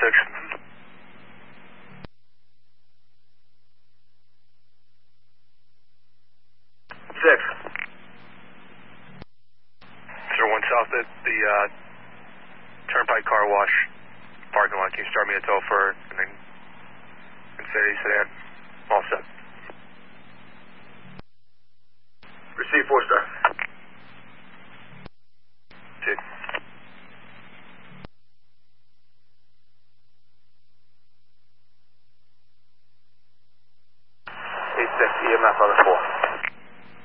6. 6. 01 South at the Turnpike Car Wash parking lot. Can you start me a tow for Infiniti sedan? All set. Receive 4-star. See. 86 EMF on the 4.